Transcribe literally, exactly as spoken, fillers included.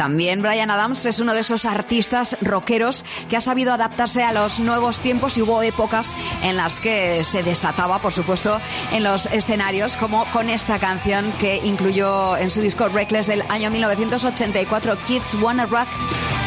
También Bryan Adams es uno de esos artistas rockeros que ha sabido adaptarse a los nuevos tiempos y hubo épocas en las que se desataba, por supuesto, en los escenarios, como con esta canción que incluyó en su disco Reckless del año mil novecientos ochenta y cuatro, Kids Wanna Rock.